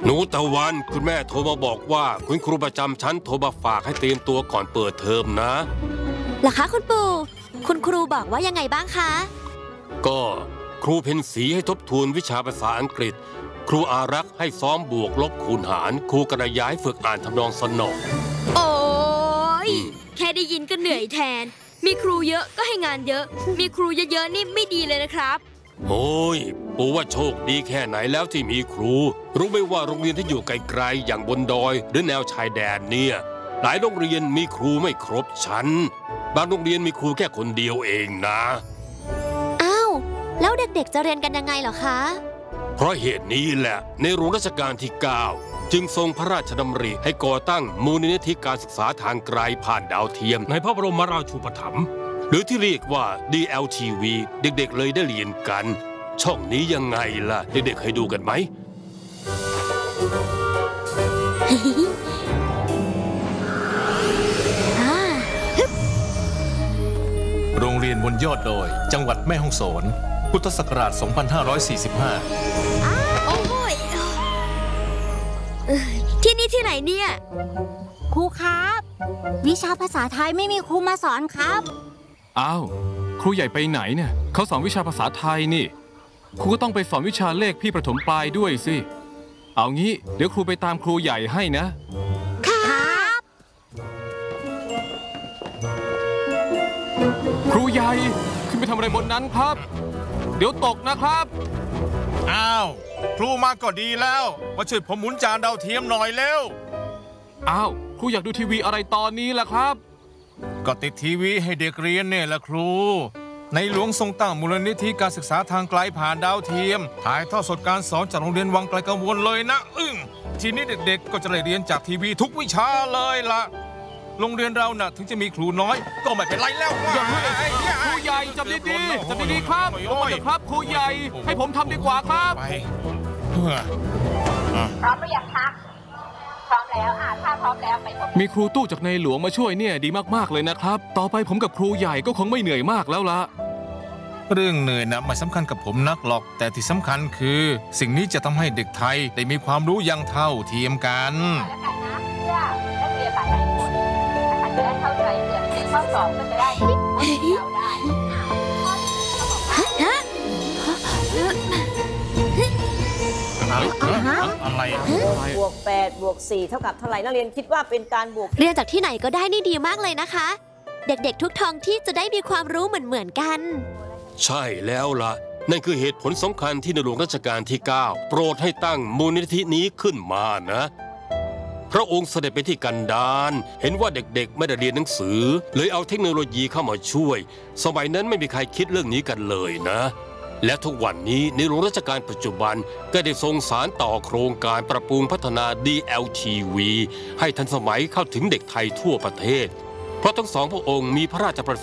หนูตะวันคุณแม่โทรมาบอกว่าคุณครูประจำชั้นโทรมาฝากให้เตรียมตัวก่อนเปิดเทอมนะเหรอคะคุณปู่คุณครูบอกว่ายังไงบ้างคะก็ครูเพ็ญศรีให้ทบทวนวิชาภาษาอังกฤษครูอารักษ์ให้ซ้อมบวกลบคูณหารครูกระย้ายฝึกอ่านทำนองสนอโอ้ยแค่ได้ยินก็เหนื่อยแทนมีครูเยอะก็ให้งานเยอะมีครูเยอะๆนี่ไม่ดีเลยนะครับโอ้ยปู่ว่าโชคดีแค่ไหนแล้วที่มีครูรู้ไหมว่าโรงเรียนที่อยู่ไกลๆอย่างบนดอยหรือแนวชายแดนเนี่ยหลายโรงเรียนมีครูไม่ครบชั้นบางโรงเรียนมีครูแค่คนเดียวเองนะอ้าวแล้วเด็กๆจะเรียนกันยังไงเหรอคะเพราะเหตุนี้แหละในหลวงรัชกาลที่9จึงทรงพระราชดำริให้ก่อตั้งมูลนิธิการศึกษาทางไกลผ่านดาวเทียมในพระบรมราชูปถัมภ์หรือที่เรียกว่า DLTV เด็กๆเลยได้เรียนกันช่องนี้ยังไงล่ะเด็กๆเคยดูกันไหมโรงเรียนบนยอดดอยจังหวัดแม่ฮ่องสอนพุทธศักราช 2545 โอ้ยที่นี่ที่ไหนเนี่ยครูครับวิชาภาษาไทยไม่มีครูมาสอนครับอ้าวครูใหญ่ไปไหนเนี่ยเขาสอนวิชาภาษาไทยนี่ครูก็ต้องไปสอนวิชาเลขพี่ประถมปลายด้วยสิเอางี้เดี๋ยวครูไปตามครูใหญ่ให้นะครับครูใหญ่ขึ้นไปทำอะไรบนนั้นครับเดี๋ยวตกนะครับอ้าวครูมาก็ดีแล้วมาช่วยผมหมุนจานดาวเทียมหน่อยเร็วอ้าวครูอยากดูทีวีอะไรตอนนี้ล่ะครับก็ติดทีวีให้เด็กเรียนเนี่ยแหละครูในหลวงทรงตั้งมูลนิธิการศึกษาทางไกลผ่านดาวเทียมถ่ายทอดสดการสอนจากโรงเรียนวังไกลกังวลเลยนะทีนี้เด็กๆก็จะได้เรียนจากทีวีทุกวิชาเลยล่ะโรงเรียนเราน่ะถึงจะมีครูน้อยก็ไม่เป็นไรแล้วครูใหญ่จับดีๆจับดีๆครับโอ้ยครับครูใหญ่ให้ผมทำดีกว่าครับพร้อมหรือยังคะพร้อมแล้วถ้าพร้อมแล้วไปมีครูตู้จากในหลวงมาช่วยเนี่ยดีมากๆเลยนะครับต่อไปผมกับครูใหญ่ก็คงไม่เหนื่อยมากแล้วละเรื่องเหนื่อยนะไม่สำคัญกับผมนักหรอกแต่ที่สำคัญคือสิ่งนี้จะทำให้เด็กไทยได้มีความรู้อย่างเท่าเทียมกันจะได้เข้าใจเกิดในข้อสอบก็จะได้คิดเราได้อะไรบวก8บวก4เท่ากับเท่าไหร่นักเรียนคิดว่าเป็นการบวกเรียนจากที่ไหนก็ได้นี่ดีมากเลยนะคะเด็กๆทุกท้องที่จะได้มีความรู้เหมือนกันใช่แล้วล่ะนั่นคือเหตุผลสำคัญที่ในหลวงรัชกาลที่9โปรดให้ตั้งมูลนิธินี้ขึ้นมานะพระองค์เสด็จไปที่กันดารเห็นว่าเด็กๆไม่ได้เรียนหนังสือเลยเอาเทคโนโลยีเข้ามาช่วยสมัยนั้นไม่มีใครคิดเรื่องนี้กันเลยนะและทุกวันนี้ในหลวงรัชกาลปัจจุบันก็ได้ทรงสานต่อโครงการปรับปรุงพัฒนา DLTV ให้ทันสมัยเข้าถึงเด็กไทยทั่วประเทศเพราะทั้งสองพระองค์มีพระราชประ